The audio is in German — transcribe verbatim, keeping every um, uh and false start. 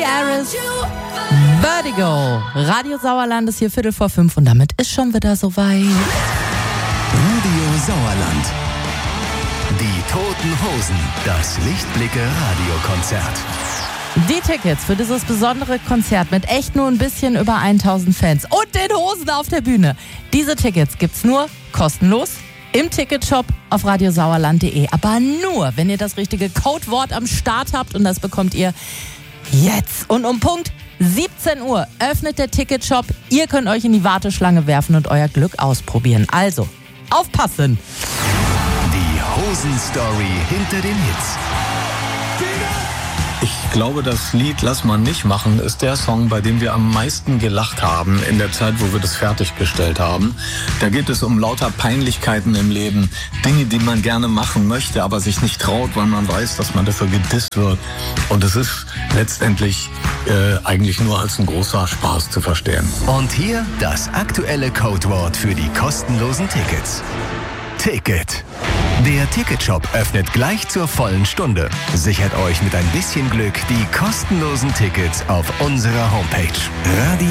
Billie Eilish, Vertigo. Radio Sauerland ist hier Viertel vor fünf und damit ist schon wieder soweit. Radio Sauerland. Die Toten Hosen. Das Lichtblicke-Radiokonzert. Die Tickets für dieses besondere Konzert mit echt nur ein bisschen über tausend Fans und den Hosen auf der Bühne. Diese Tickets gibt's nur kostenlos im Ticketshop auf radiosauerland punkt de. Aber nur, wenn ihr das richtige Codewort am Start habt, und das bekommt ihr jetzt. Und um Punkt siebzehn Uhr öffnet der Ticketshop. Ihr könnt euch in die Warteschlange werfen und euer Glück ausprobieren. Also, aufpassen! Die Hosen-Story hinter den Hits. Ich glaube, das Lied Lass mal nicht machen ist der Song, bei dem wir am meisten gelacht haben in der Zeit, wo wir das fertiggestellt haben. Da geht es um lauter Peinlichkeiten im Leben, Dinge, die man gerne machen möchte, aber sich nicht traut, weil man weiß, dass man dafür gedisst wird. Und es ist letztendlich äh, eigentlich nur als ein großer Spaß zu verstehen. Und hier das aktuelle Codewort für die kostenlosen Tickets. Ticket. Der Ticketshop öffnet gleich zur vollen Stunde. Sichert euch mit ein bisschen Glück die kostenlosen Tickets auf unserer Homepage. Radio